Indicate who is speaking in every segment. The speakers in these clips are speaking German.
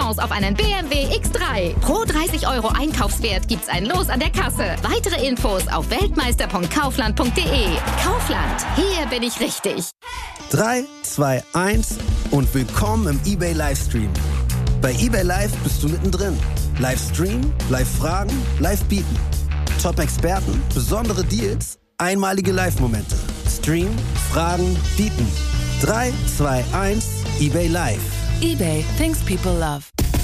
Speaker 1: Chance auf einen BMW X3. Pro 30 € Einkaufswert gibt's ein Los an der Kasse. Weitere Infos auf weltmeister.kaufland.de. Kaufland, hier bin ich richtig.
Speaker 2: 3, 2, 1 und willkommen im eBay Livestream. Bei eBay Live bist du mittendrin. Livestream, Live-Fragen, Live-Bieten. Top-Experten, besondere Deals, einmalige Live-Momente. Stream, Fragen, Bieten. 3, 2, 1, eBay Live.
Speaker 3: eBay, things people love.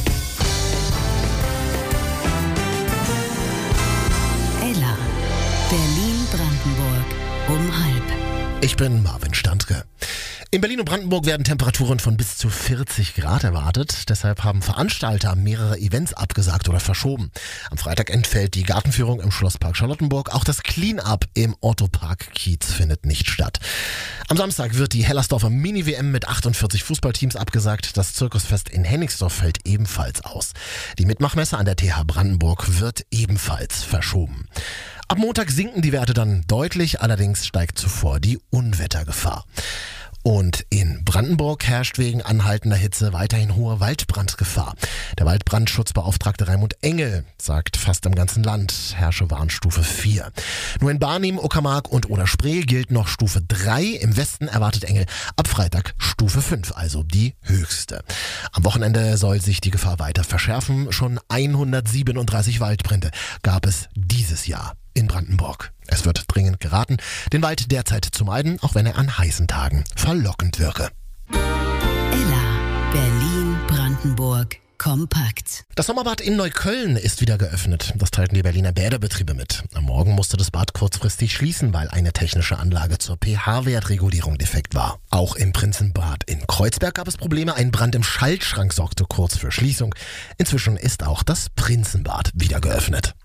Speaker 4: Ella, Berlin-Brandenburg, um 12:30.
Speaker 5: Ich bin Marvin Standke. In Berlin und Brandenburg werden Temperaturen von bis zu 40 Grad erwartet. Deshalb haben Veranstalter mehrere Events abgesagt oder verschoben. Am Freitag entfällt die Gartenführung im Schlosspark Charlottenburg. Auch das Clean-Up im Ottopark Kiez findet nicht statt. Am Samstag wird die Hellersdorfer Mini-WM mit 48 Fußballteams abgesagt. Das Zirkusfest in Hennigsdorf fällt ebenfalls aus. Die Mitmachmesse an der TH Brandenburg wird ebenfalls verschoben. Ab Montag sinken die Werte dann deutlich, allerdings steigt zuvor die Unwettergefahr. Und in Brandenburg herrscht wegen anhaltender Hitze weiterhin hohe Waldbrandgefahr. Der Waldbrandschutzbeauftragte Raimund Engel sagt, fast im ganzen Land herrsche Warnstufe 4. Nur in Barnim, Uckermark und Oder-Spree gilt noch Stufe 3. Im Westen erwartet Engel ab Freitag Stufe 5, also die höchste. Am Wochenende soll sich die Gefahr weiter verschärfen. Schon 137 Waldbrände gab es dieses Jahr in Brandenburg. Es wird dringend geraten, den Wald derzeit zu meiden, auch wenn er an heißen Tagen verlockend wirke.
Speaker 4: Ella, Berlin-Brandenburg, kompakt.
Speaker 5: Das Sommerbad in Neukölln ist wieder geöffnet. Das teilten die Berliner Bäderbetriebe mit. Am Morgen musste das Bad kurzfristig schließen, weil eine technische Anlage zur pH-Wertregulierung defekt war. Auch im Prinzenbad in Kreuzberg gab es Probleme. Ein Brand im Schaltschrank sorgte kurz für Schließung. Inzwischen ist auch das Prinzenbad wieder geöffnet.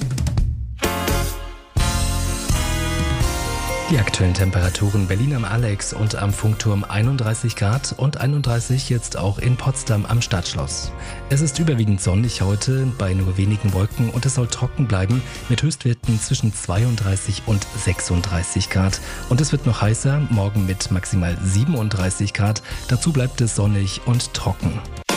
Speaker 6: Die aktuellen Temperaturen: Berlin am Alex und am Funkturm 31 Grad und 31 jetzt auch in Potsdam am Stadtschloss. Es ist überwiegend sonnig heute, bei nur wenigen Wolken, und es soll trocken bleiben mit Höchstwerten zwischen 32 und 36 Grad. Und es wird noch heißer, morgen mit maximal 37 Grad. Dazu bleibt es sonnig und trocken.